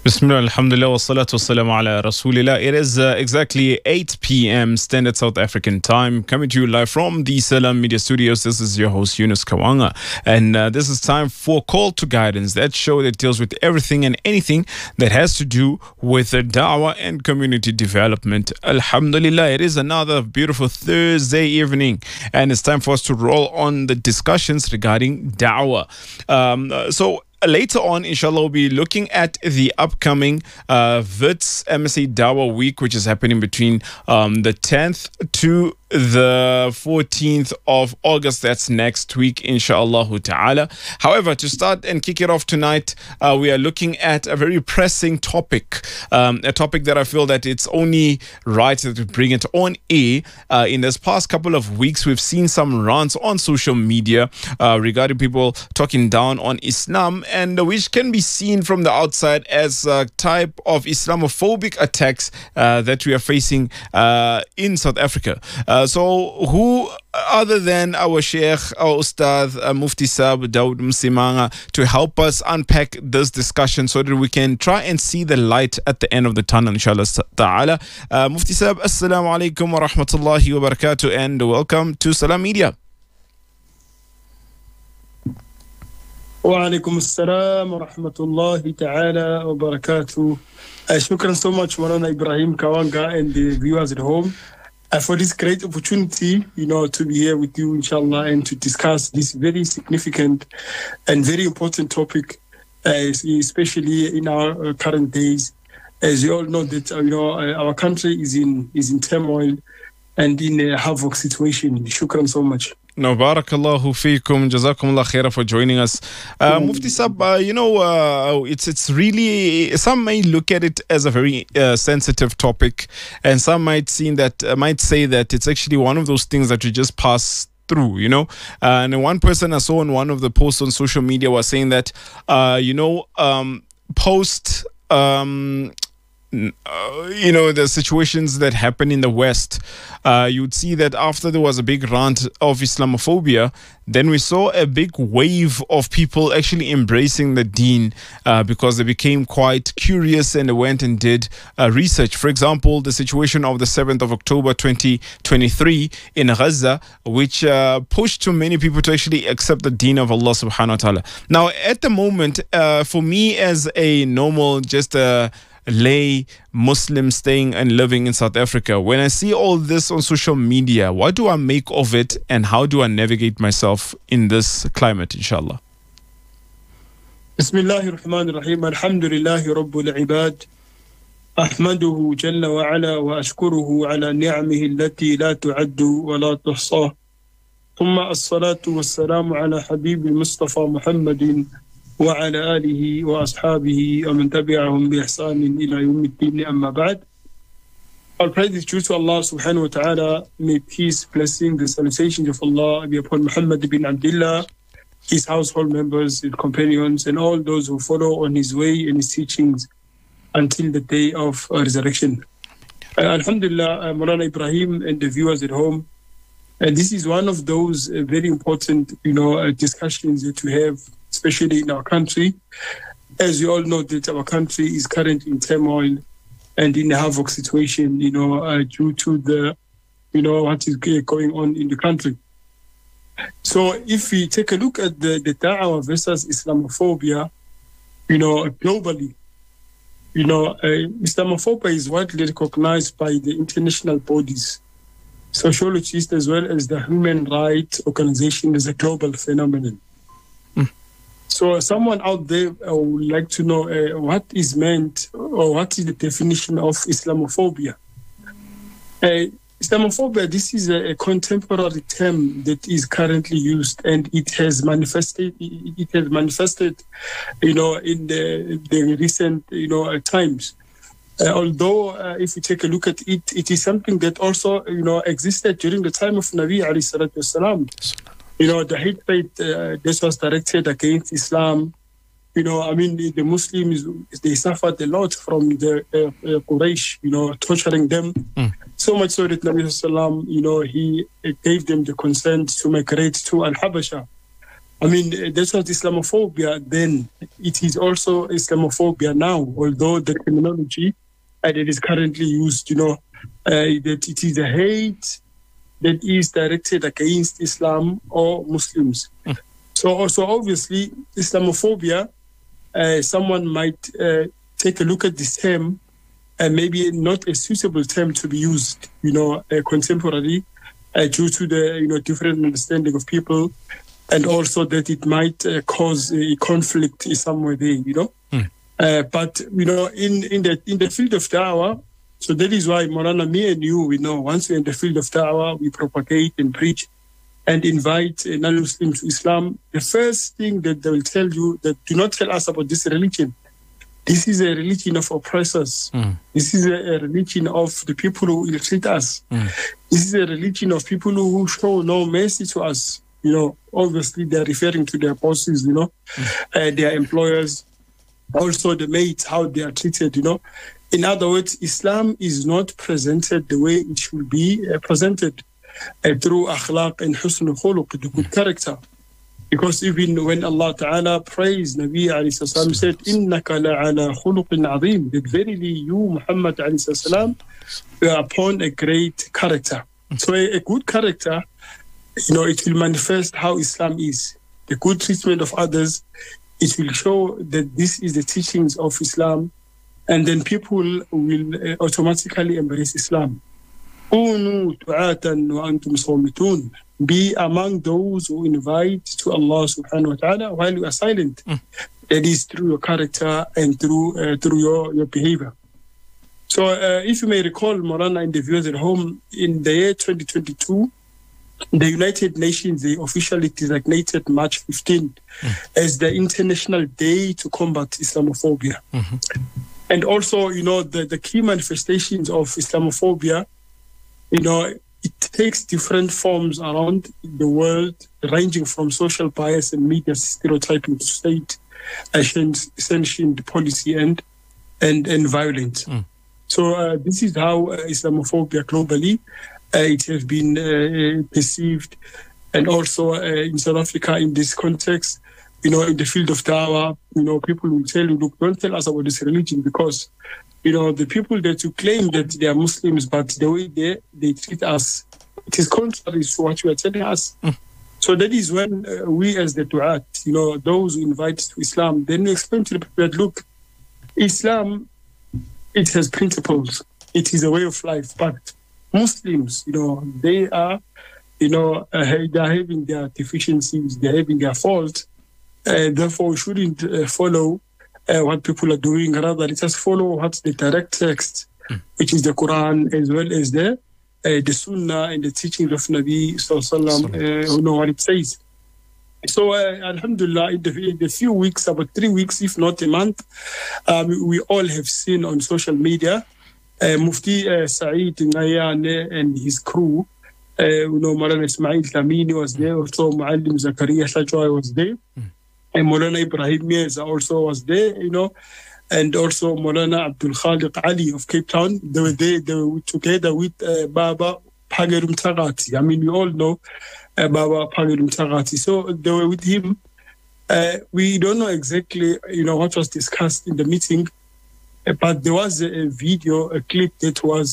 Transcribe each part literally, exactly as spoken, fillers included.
Bismillah, alhamdulillah, wa salatu wa salamu ala rasulillah. It is uh, exactly eight p.m. Standard South African time, coming to you live from the Salam Media Studios. This is your host, Yunus Kawanga. And uh, this is time for Call to Guidance, that show that deals with everything and anything that has to do with uh, da'wah and community development. Alhamdulillah, it is another beautiful Thursday evening, and it's time for us to roll on the discussions regarding da'wah. Um, uh, so, Later on, inshallah, we'll be looking at the upcoming uh, Wits M S A Dawah Week, which is happening between um, the tenth to the fourteenth of August. That's next week, inshallah ta'ala. However, to start and kick it off tonight, uh, we are looking at a very pressing topic, um, a topic that I feel that it's only right to bring it on air. Uh, in this past couple of weeks, we've seen some rants on social media uh, regarding people talking down on Islam, and which can be seen from the outside as a type of Islamophobic attacks uh, that we are facing uh, in South Africa. Uh, so who other than our Sheikh, our Ustad, uh, Mufti Sab, Dawood Msimanga, to help us unpack this discussion so that we can try and see the light at the end of the tunnel, inshallah ta'ala. Uh, Mufti Sab, assalamu alaikum wa rahmatullahi wa barakatuh, and welcome to Salam Media. Wa alaikum assalam wa rahmatullahi ta'ala wa barakatuh. Uh, shukran so much, Marana Ibrahim Kawanga and the viewers at home, uh, for this great opportunity, you know, to be here with you, inshallah, and to discuss this very significant and very important topic, uh, especially in our uh, current days. As you all know, that uh, you know, uh, our country is in is in turmoil and in a havoc situation. Shukran so much. No, barakallahu feekum, jazakumullah khaira for joining us. Uh, Mufti Sab, uh, you know, uh, it's it's really, some may look at it as a very uh, sensitive topic, and some might seem that uh, might say that it's actually one of those things that you just pass through, you know. Uh, and one person I saw in one of the posts on social media was saying that, uh, you know, um, post. Um, Uh, you know, the situations that happen in the West, uh, you'd see that after there was a big rant of Islamophobia, then we saw a big wave of people actually embracing the deen uh, because they became quite curious and they went and did uh, research. For example, the situation of the seventh of October twenty twenty-three in Gaza, which uh, pushed too many people to actually accept the deen of Allah subhanahu wa ta'ala. Now, at the moment, uh, for me as a normal, just a lay Muslim staying and living in South Africa, when I see all this on social media, what do I make of it and how do I navigate myself in this climate, inshallah? Bismillahir Rahmanir Rahim. Alhamdulillahi Rabbil Ibad. Ahmaduhu Jalla wa Ala wa ashkuruhu ala ni'amihi allati la tu'addu wa la tuhsa. Thumma as-salatu was-salamu ala Habib al-Mustafa Muhammadin وعلى آله وأصحابه ومن تبعهم بإحسان إلى يوم الدين أما بعد. All praise is due to Allah subhanahu wa ta'ala. May peace, blessing, the salutations of Allah be upon Muhammad bin Abdullah, his household members, his companions, and all those who follow on his way and his teachings until the day of uh, resurrection. Uh, Alhamdulillah, uh, Maulana Ibrahim and the viewers at home, and this is one of those uh, very important, you know, uh, discussions that we have, especially in our country. As you all know, that our country is currently in turmoil and in a havoc situation, you know, uh, due to the, you know, what is going on in the country. So if we take a look at the, the da'wah versus Islamophobia, you know, globally, you know, uh, Islamophobia is widely recognized by the international bodies, sociologists, as well as the human rights organization as a global phenomenon. So someone out there uh, would like to know uh, what is meant or what is the definition of Islamophobia. Uh, Islamophobia, this is a, a contemporary term that is currently used, and it has manifested. It has manifested, you know, in the, the recent, you know, uh, times. Uh, although, uh, if you take a look at it, it is something that also, you know, existed during the time of Nabi alayhi salatu wasalam. You know, the hatred uh, that was directed against Islam, you know, I mean, the, the Muslims, they suffered a lot from the uh, uh, Quraysh, you know, torturing them. Mm. So much so that Nabi Sallam, you know, he uh, gave them the consent to migrate to Al-Habasha. I mean, that's what Islamophobia then. It is also Islamophobia now, although the terminology uh, that is currently used, you know, uh, that it is a hate that is directed against Islam or Muslims. Mm. So, so obviously, Islamophobia, uh, someone might uh, take a look at this term, and maybe not a suitable term to be used, you know, uh, contemporarily, uh, due to the, you know, different understanding of people, and also that it might uh, cause a conflict in some way there, you know. Mm. Uh, but, you know, in, in the in the field of da'wah, so that is why, Maulana, me and you, we know, once we're in the field of da'wah, we propagate and preach and invite uh, non-Muslims to Islam. The first thing that they will tell you, that do not tell us about this religion. This is a religion of oppressors. Mm. This is a, a religion of the people who ill treat us. Mm. This is a religion of people who show no mercy to us. You know, obviously they're referring to their bosses, you know, mm. uh, their employers, also the mates, how they are treated, you know. In other words, Islam is not presented the way it should be uh, presented uh, through akhlaq and husn khuluq, the good character. Because even when Allah Ta'ala praised Nabi alayhi salam, said, Innaka la'ala khuluqin azim, that verily you, Muhammad alayhi salam, are upon a great character. So a, a good character, you know, it will manifest how Islam is. The good treatment of others, it will show that this is the teachings of Islam, and then people will uh, automatically embrace Islam. Kunu tu'atan wa antum sawmitun. Be among those who invite to Allah subhanahu wa ta'ala while you are silent. Mm. That is through your character and through uh, through your, your behavior. So uh, if you may recall, Maulana, and the viewers at home, in the year twenty twenty-two, the United Nations, they officially designated March fifteenth mm. as the International Day to combat Islamophobia. Mm-hmm. And also, you know, the, the key manifestations of Islamophobia, you know, it takes different forms around the world, ranging from social bias and media stereotyping to state sanctioned policy and and, and violence. Mm. So uh, this is how uh, Islamophobia globally, uh, it has been uh, perceived. And also uh, in South Africa, in this context, you know, in the field of da'wah, you know, people will tell you, look, don't tell us about this religion, because you know, the people that you claim that they are Muslims, but the way they, they treat us, it is contrary to what you are telling us. Mm. So that is when uh, we as the du'at, you know, those who invite to Islam, then we explain to the people that, look, Islam, it has principles. It is a way of life. But Muslims, you know, they are, you know, uh, they are having their deficiencies, they are having their faults. Uh, therefore, we shouldn't uh, follow Uh, what people are doing. Rather, let us follow what's the direct text, mm. which is the Quran, as well as the uh, the Sunnah and the teachings of Nabi Sallallahu Alaihi Wasallam, uh, who know what it says. So, uh, Alhamdulillah, in the, in the few weeks, about three weeks, if not a month, um, we all have seen on social media uh, Mufti uh, Saeed Ngayane and his crew. Uh, you know, Maulana Ismail Thamini was there, also Muallim Zakaria Shajwai was there. Mm. And Maulana Ibrahim Mirza also was there, you know, and also Maulana Abdul Khaliq Ali of Cape Town. They were there, they were together with uh, Baba Phagelum Tagati. I mean, we all know uh, Baba Phagelum Tagati. So they were with him. Uh, we don't know exactly, you know, what was discussed in the meeting, uh, but there was a, a video, a clip that was,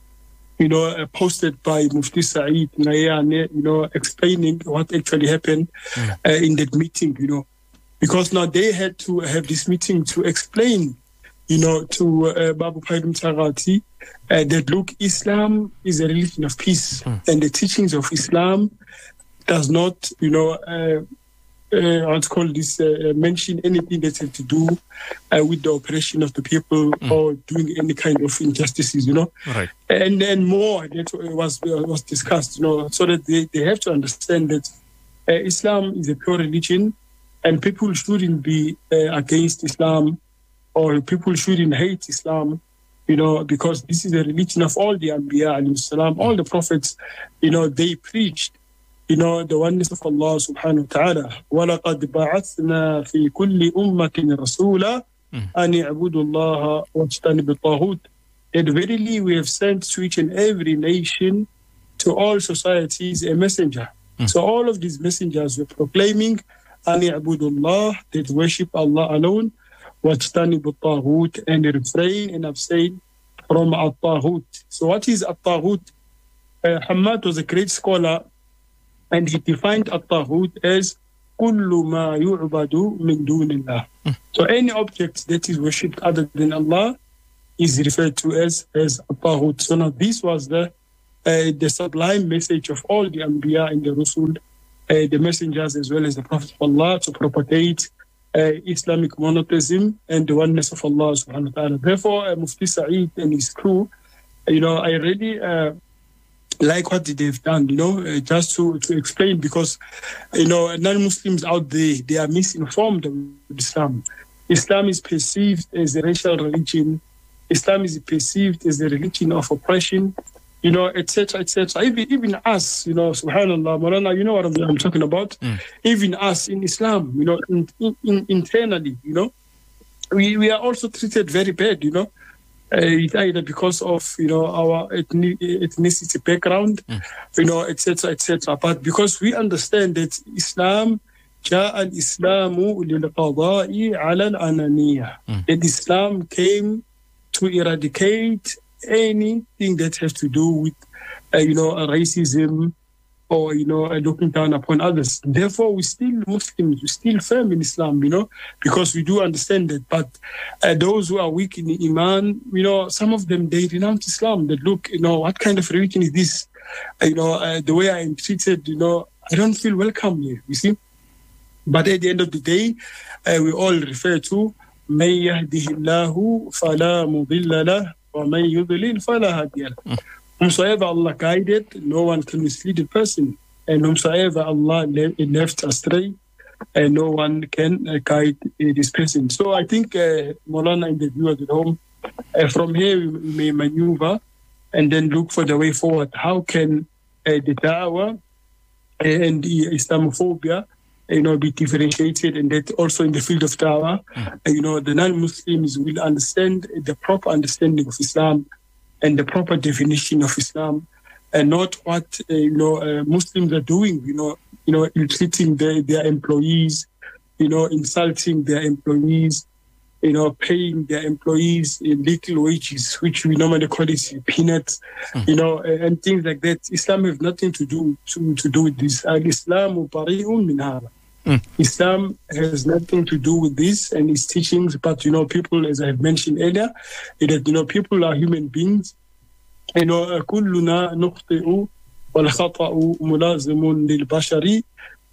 you know, uh, posted by Mufti Saeed Ngayane, you know, explaining what actually happened mm. uh, in that meeting, you know. Because now they had to have this meeting to explain, you know, to uh, Babu Phagelum Tagati uh, that, look, Islam is a religion of peace. Mm. And the teachings of Islam does not, you know, uh, uh, what's called this, uh, mention anything that has to do uh, with the oppression of the people mm. or doing any kind of injustices, you know. Right. And then more that was, uh, was discussed, you know, so that they, they have to understand that uh, Islam is a pure religion. And people shouldn't be uh, against Islam, or people shouldn't hate Islam, you know, because this is a religion of all the Anbiya, alayhi salam, all the prophets, you know, they preached, you know, the oneness of Allah subhanahu wa ta'ala. وَلَقَدْ بَعَثْنَا فِي كُلِّ أُمَّةٍ رَسُولًا أَنِ اعْبُدُوا اللَّهَ وَاجْتَنِبُوا الطَّاغُوتَ. And verily we have sent to each and every nation, to all societies, a messenger. Mm. So all of these messengers were proclaiming أَنِ اعْبُدُوا اللَّهِ, that worship Allah alone, وَاجْتَنِبُوا الطَّاغُوتَ, and refrain and abstain from at-taghut. So what is at-taghut? Uh, Hammad was a great scholar, and he defined at-taghut as كُلُّ مَا يُعْبَدُ مِن دُونِ اللَّهِ. So any object that is worshipped other than Allah is referred to as, as at-taghut. So now this was the uh, the sublime message of all the Anbiya and the Rusul, uh, the messengers as well as the Prophet of Allah, to propagate uh, Islamic monotheism and the oneness of Allah subhanahu wa ta'ala. Therefore, uh, Mufti Sa'id and his crew, you know, I really uh, like what they've done, you know, uh, just to, to explain, because, you know, non-Muslims out there, they are misinformed of Islam. Islam is perceived as a racial religion. Islam is perceived as a religion of oppression, you know, et cetera, et cetera. Even, even us, you know, subhanAllah, Maulana, you know what I'm, I'm talking about? Mm. Even us in Islam, you know, in, in, internally, you know, we, we are also treated very bad, you know, uh, either because of, you know, our ethnic, ethnicity background, mm. you know, et cetera, et cetera. But because we understand that Islam, جاء الإسلام للقضاء على الأنانية, that Islam came to eradicate anything that has to do with, uh, you know, racism or, you know, uh, looking down upon others. Therefore, we still Muslims, we still firm in Islam, you know, because we do understand that. But uh, those who are weak in the Iman, you know, some of them, they renounce Islam. They look, you know, what kind of religion is this? Uh, you know, uh, the way I am treated, you know, I don't feel welcome here, you see. But at the end of the day, uh, we all refer to مَن يَهْدِهِ اللَّهُ فَلَا مُضِلَّ لَهُ وَمَن يُضْلِلْ فَلَا هَادِيَ لَهُ. Whomsoever Allah guided, no one can mislead a person. And whomsoever Allah le- left astray, and no one can uh, guide uh, this person. So I think, uh, Maulana and the viewers at home, uh, from here we, we may maneuver and then look for the way forward. How can uh, the da'wah and the Islamophobia, you know, be differentiated, and that also in the field of da'wah, mm. you know, the non-Muslims will understand the proper understanding of Islam and the proper definition of Islam, and not what, uh, you know, uh, Muslims are doing, you know, you know, ill-treating their, their employees, you know, insulting their employees, you know, paying their employees little wages, which we normally call it peanuts, mm. you know, and things like that. Islam has nothing to do to, to do with this. Al-Islamu bari'un min hada. Mm. Islam has nothing to do with this and its teachings, but, you know, people, as I have mentioned earlier, that, you know, people are human beings. You know, كلنا نخطئ والخطأ ملازم للبشر.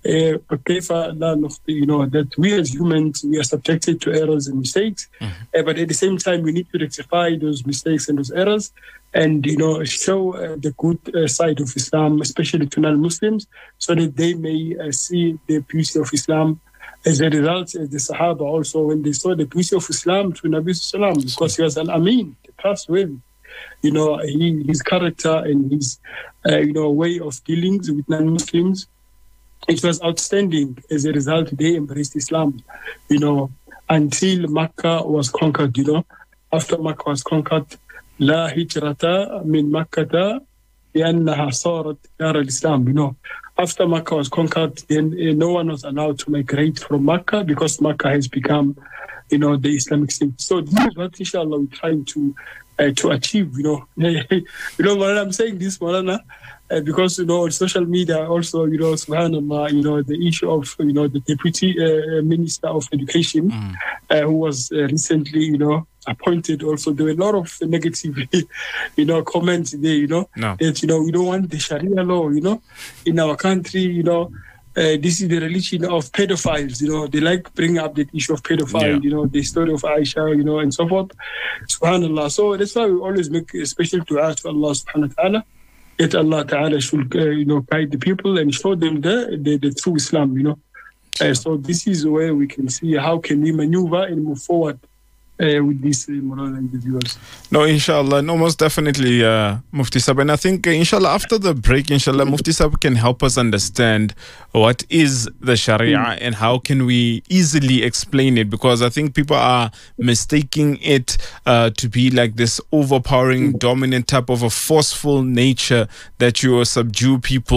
كيف لا نخطئ, you know, that we as humans, we are subjected to errors and mistakes, mm-hmm. uh, but at the same time, we need to rectify those mistakes and those errors, and, you know, show uh, the good uh, side of Islam, especially to non-Muslims, so that they may uh, see the beauty of Islam. As a result, as the Sahaba also, when they saw the beauty of Islam to Nabi Sallam, because he was an Amin, trustworthy, you know, he, his character and his, uh, you know, way of dealing with non-Muslims, it was outstanding. As a result, they embraced Islam, you know, until Makkah was conquered, you know. After Makkah was conquered, La hijrata min Makkata li'annaha sarat dar al-Islam, you know. After Makkah was conquered, then uh, no one was allowed to migrate from Makkah, because Makkah has become, you know, the Islamic state. So this is what, inshallah, we're trying to uh, to achieve, you know. You know, Maulana, I'm saying this, Maulana, Uh, because, you know, on social media also, you know, subhanAllah, you know, the issue of, you know, the deputy uh, minister of education, mm. uh, who was uh, recently, you know, appointed also, there were a lot of negative, you know, comments there, you know, no. that, you know, we don't want the Sharia law, you know, in our country, you know, uh, this is the religion of pedophiles, you know, they like bring up the issue of pedophile, yeah. you know, the story of Aisha, you know, and so forth, subhanAllah. So that's why we always make a special dua to Allah subhanahu wa ta'ala, that Allah Ta'ala should, uh, you know, guide the people and show them the, the, the true Islam, you know. Uh, so this is where we can see how can we maneuver and move forward uh, with these uh, moral and the viewers. No, inshallah. No, most definitely, uh, Mufti Sab. And I think, uh, inshallah, after the break, inshallah, Mufti Sab can help us understand what is the Sharia mm. and how can we easily explain it, because I think people are mistaking it uh, to be like this overpowering, mm. dominant type of a forceful nature that you subdue people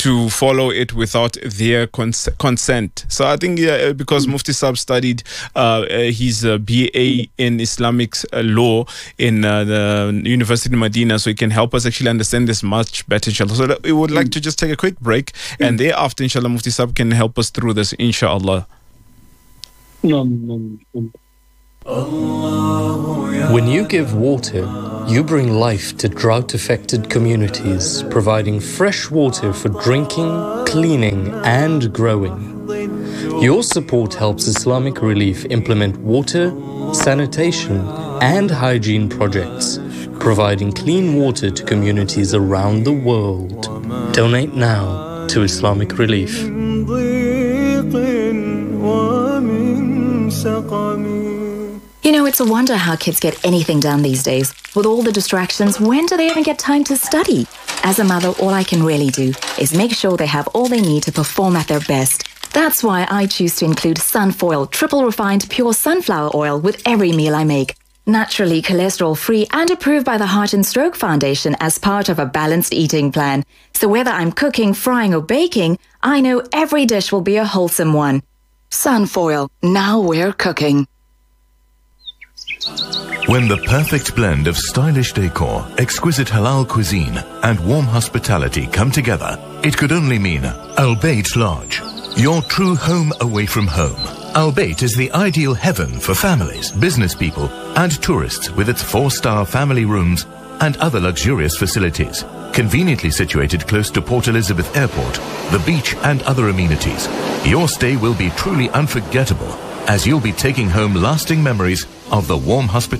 to follow it without their cons- consent. So I think yeah, because Mufti Saab studied uh, his uh, B A in Islamic uh, law in uh, the University of Medina, so he can help us actually understand this much better, inshallah. So we would like to just take a quick break, and thereafter, inshallah, Mufti Saab can help us through this, inshallah. When you give water, you bring life to drought-affected communities, providing fresh water for drinking, cleaning, and growing. Your support helps Islamic Relief implement water, sanitation, and hygiene projects, providing clean water to communities around the world. Donate now to Islamic Relief. You know, it's a wonder how kids get anything done these days. With all the distractions, when do they even get time to study? As a mother, all I can really do is make sure they have all they need to perform at their best. That's why I choose to include Sunfoil, triple refined pure sunflower oil with every meal I make. Naturally cholesterol-free and approved by the Heart and Stroke Foundation as part of a balanced eating plan. So whether I'm cooking, frying or baking, I know every dish will be a wholesome one. Sunfoil, now we're cooking. When the perfect blend of stylish decor, exquisite halal cuisine, and warm hospitality come together, it could only mean Al Bayt Lodge, your true home away from home. Al Bayt is the ideal heaven for families, business people, and tourists with its four-star family rooms and other luxurious facilities. Conveniently situated close to Port Elizabeth Airport, the beach, and other amenities, your stay will be truly unforgettable, as you'll be taking home lasting memories of the warm hospitality